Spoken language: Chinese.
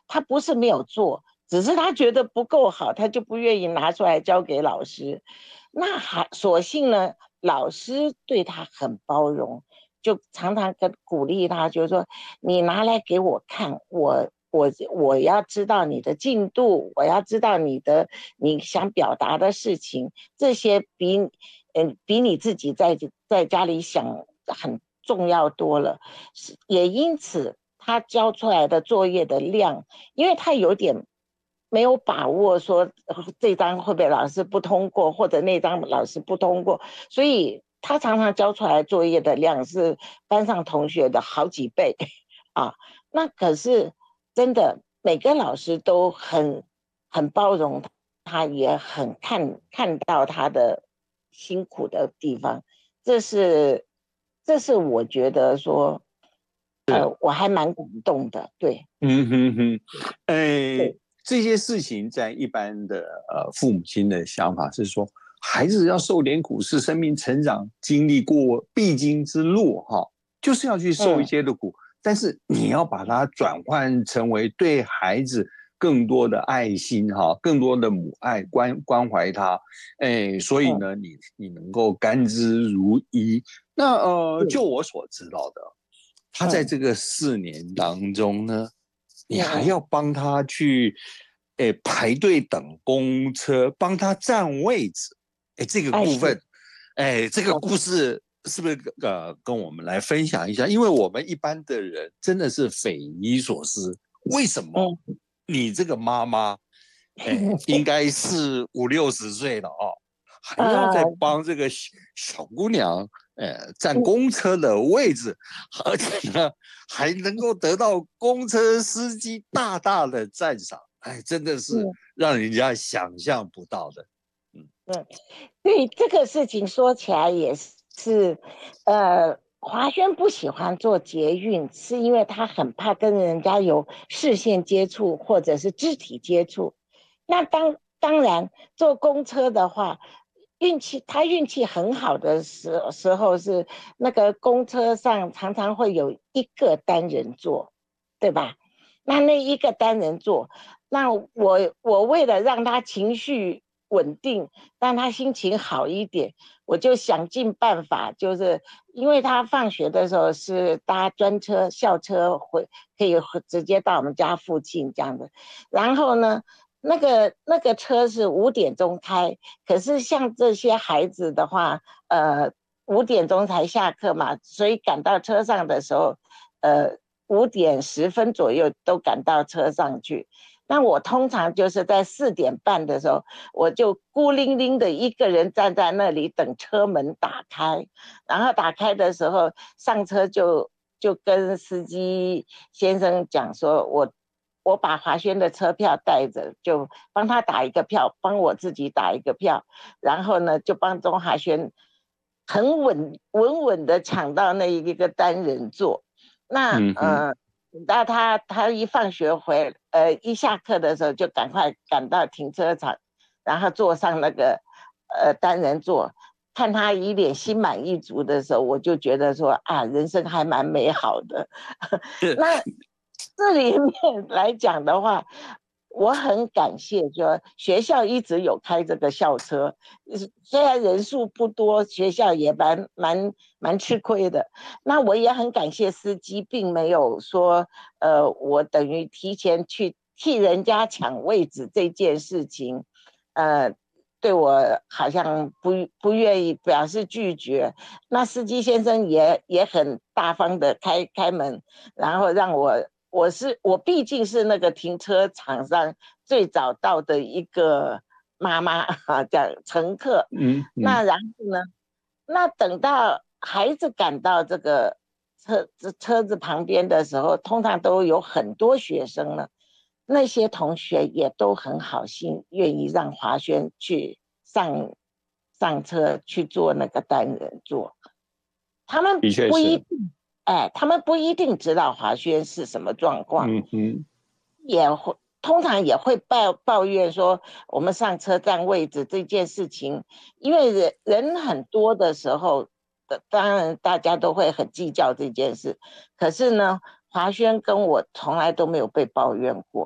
他不是没有做，只是他觉得不够好，他就不愿意拿出来交给老师。那还所幸呢，老师对他很包容，就常常跟鼓励他，就是说你拿来给我看，我要知道你的进度，我要知道你想表达的事情，这些比你自己在家里想很重要多了。也因此，他交出来的作业的量，因为他有点没有把握说这张会被老师不通过，或者那张老师不通过，所以他常常交出来作业的量是班上同学的好几倍啊。那可是真的，每个老师都很包容他，也很看到他的辛苦的地方。这是我觉得说，我还蛮感动的。对， 嗯哼哼， 对， 这些事情在一般的父母亲的想法是说，孩子要受点苦，是生命成长经历过必经之路哈，就是要去受一嗯些的苦，但是你要把它转换成为对孩子更多的爱心哈，更多的母爱关怀他，所以嗯， 呢，你能够甘之如饴。那就对， 我所知道的，他在嗯这个4年当中呢，你还嗯要帮他去，排队等公车，帮他占位置，这个部是， 分，这个嗯故事是不是跟我们来分享一下？因为我们一般的人真的是匪夷所思，为什么嗯， 你这个妈妈，应该是50、60岁了哦，还要再呃帮这个小姑娘，占公车的位置，而且呢，还能够得到公车司机大大的赞赏，真的是嗯让人家想象不到的。嗯， 嗯，对这个事情说起来也是，华轩不喜欢做捷运，是因为他很怕跟人家有视线接触或者是肢体接触。那当然坐公车的话，他运气很好的时候是那个公车上常常会有一个单人座，对吧？那一个单人座，那我为了让他情绪稳定，让他心情好一点，我就想尽办法，就是因为他放学的时候是搭专车、校车可以直接到我们家附近这样子。然后呢，那个车是5点钟开，可是像这些孩子的话，5点钟才下课嘛，所以赶到车上的时候，5点10分左右都赶到车上去。那我通常就是在4点半的时候，我就孤零零的一个人站在那里等车门打开，然后打开的时候上车就跟司机先生讲说，我把华轩的车票带着，就帮他打一个票，帮我自己打一个票，然后呢就帮钟华轩很稳的抢到那一个单人座。那嗯哼， 等到他一放学一下课的时候，就赶快赶到停车场，然后坐上那个单人座，看他一脸心满意足的时候，我就觉得说啊，人生还蛮美好的。那这里面来讲的话，我很感谢，说学校一直有开这个校车，虽然人数不多，学校也蛮吃亏的。那我也很感谢司机，并没有说，我等于提前去替人家抢位置这件事情，呃，对我好像不愿意表示拒绝。那司机先生也很大方的开门，然后让我毕竟是那个停车场上最早到的一个妈妈啊，叫乘客。 嗯嗯， 那然后呢，那等到孩子赶到这个车子旁边的时候，通常都有很多学生了，那些同学也都很好心，愿意让华轩去上车去坐那个单人座。他们的确是， 不一定，他们不一定知道华轩是什么状况， 嗯哼。 通常也会抱怨说我们上车占位置这件事情，因为人很多的时候，当然大家都会很计较这件事。可是呢，华轩跟我从来都没有被抱怨过。